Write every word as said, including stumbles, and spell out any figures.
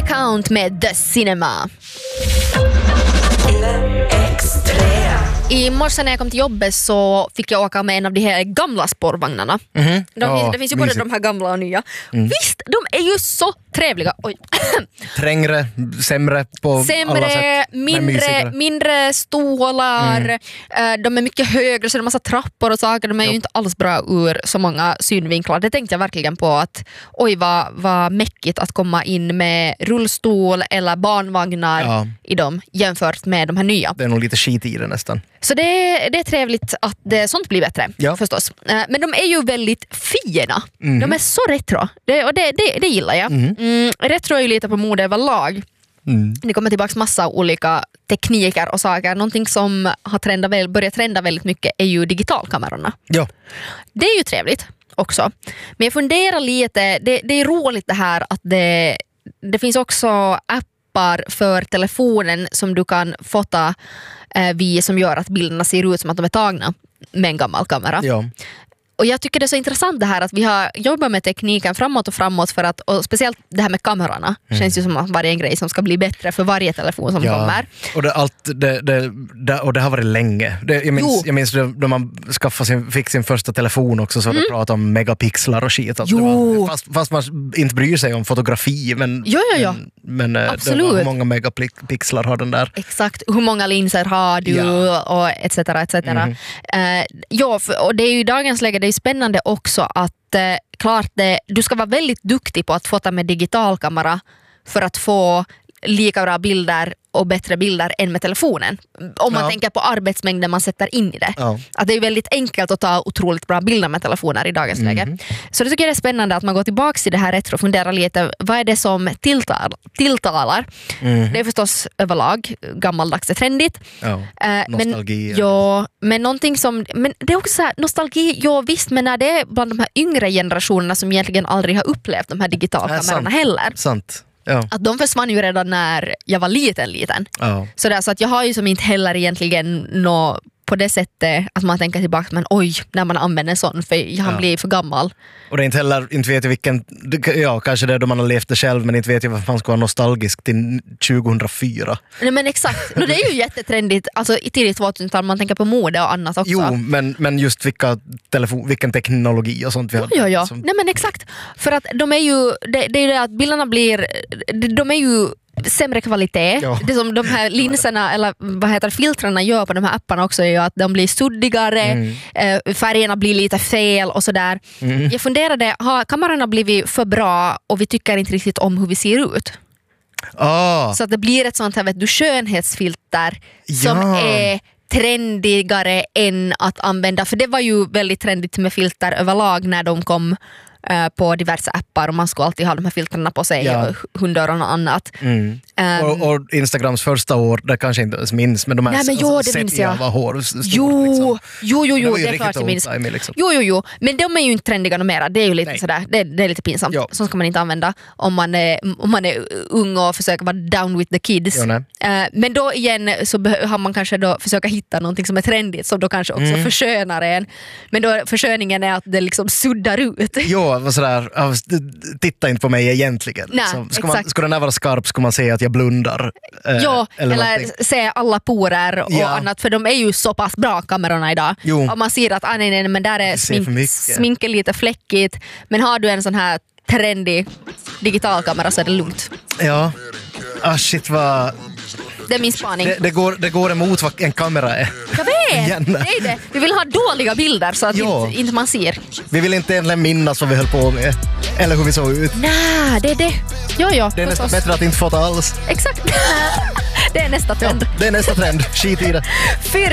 Count med The Cinema. I morse när jag kom till jobbet så fick jag åka med en av de här gamla spårvagnarna. Mm-hmm. De, ja, det finns ju både mysigt. de här gamla och nya. Mm. Visst, de är ju så trevliga. Oj. Trängre, sämre på sämre, alla sätt. mindre, mindre stolar. Mm. De är mycket högre så det är en massa trappor och saker. De är jo. ju inte alls bra ur så många synvinklar. Det tänkte jag verkligen på att oj vad, vad mäckigt att komma in med rullstol eller barnvagnar ja. i dem jämfört med de här nya. Det är nog lite skit i det nästan. Så det, det är trevligt att det, sånt blir bättre ja. förstås. Men de är ju väldigt fina. Mm. De är så retro. Det, och det, det, det gillar jag. Mm. Mm, retro är ju lite på mode överlag. Mm. Det kommer tillbaka massa olika tekniker och saker. Någonting som har trendat, börjat trenda väldigt mycket är ju digitalkamerorna. Ja. Det är ju trevligt också. Men jag funderar lite, det, det är roligt det här att det, det finns också appar för telefonen som du kan fota eh, via som gör att bilderna ser ut som att de är tagna med en gammal kamera. Ja. Och jag tycker det är så intressant det här att vi har jobbat med tekniken framåt och framåt för att, och speciellt det här med kamerorna mm. känns ju som att varje en grej som ska bli bättre för varje telefon som ja. kommer. Och det, allt, det, det, det, och det har varit länge. Det, jag minns, jag minns då man skaffade sin, fick sin första telefon också så mm. det pratade om megapixlar och shit. Alltså det var, fast, fast man inte bryr sig om fotografi men, jo, jo, jo. men, men absolut. Det var, hur många megapixlar har den där? Exakt, hur många linser har du ja. och et cetera et cetera. Mm. Uh, ja, och det är ju dagens läge, det är spännande också att eh, klart det, du ska vara väldigt duktig på att fota med digitalkamera för att få lika bra bilder och bättre bilder än med telefonen. Om man ja. tänker på arbetsmängden man sätter in i det. Ja. Att det är väldigt enkelt att ta otroligt bra bilder med telefoner i dagens mm. läge. Så det tycker jag är spännande att man går tillbaka till det här retro och funderar lite, vad är det som tilltal, tilltalar? Mm. Det är förstås överlag gammaldags och trendigt. Ja. Uh, nostalgi. Men, ja, men någonting som, men det är också så här, nostalgi, ja visst, men när det är bland de här yngre generationerna som egentligen aldrig har upplevt de här digitalkamerorna heller. Sant. Ja. Att de försvann ju redan när jag var liten liten. Ja. Så, där, så att jag har ju som inte heller egentligen nå på det sättet att man tänker tillbaka men oj, när man använder en sån för jag ja. blir för gammal. Och det är inte heller, inte vet jag vilken, ja kanske det är då man har levt det själv men inte vet jag varför man ska vara nostalgisk till tjugohundrafyra. Nej men exakt, no, det är ju jättetrendigt alltså i tidigt tvåtusental man tänker på mode och annat också. Jo, men, men just vilka telefon, vilken teknologi och sånt vi har. Ja, ja, som... nej men exakt. För att de är ju, det, det är ju det att bilderna blir, de är ju sämre kvalitet. Ja. Det som de här linserna eller vad heter filtrarna gör på de här apparna också är ju att de blir suddigare, mm. eh, färgerna blir lite fel och sådär. Mm. Jag funderade, har kamerorna blivit för bra och vi tycker inte riktigt om hur vi ser ut? Ah. Så att det blir ett sånt här vet du, skönhetsfilter ja. som är trendigare än att använda, för det var ju väldigt trendigt med filter överlag när de kom på diverse appar och man ska alltid ha de här filtrarna på sig ja. och hundöron och annat. Mm. Um, och, och Instagrams första år, det kanske inte ens minns, men de här nej, men jo, det minns jag. Var hår stort, jo, liksom. jo, jo, jo, det, det är klart jag minns. Time, liksom. Jo, jo, jo, men de är ju inte trendiga numera. Det är ju lite nej. sådär, det, det är lite pinsamt. Jo. Så ska man inte använda om man är, om man är ung och försöker vara down with the kids. Jo, uh, men då igen så har man kanske då försöka hitta någonting som är trendigt som då kanske också mm. förskönar en. Men då försköningen är att det liksom suddar ut. Jo, sådär, titta inte på mig egentligen. Nej, så ska, man, ska den här vara skarp ska man se att jag blundar. Eh, ja, eller, eller se alla porer och ja. annat, för de är ju så pass bra kamerorna idag. Jo. Och man ser att ah, nej, nej, men där är smink, sminket lite fläckigt, men har du en sån här trendig digitalkamera så är det lugnt. Ja, ah shit vad... Det är min spaning. Det, det, går, det går emot vad en kamera är. Jag vet, det är det. Vi vill ha dåliga bilder så att inte, inte man ser. Vi vill inte egentligen minnas vad vi höll på med. Eller hur vi såg ut. Nej, det är det. Ja, ja. Det är nästan bättre att inte fota alls. Exakt. Det är nästa trend. Ja, det är nästa trend. Skit i det.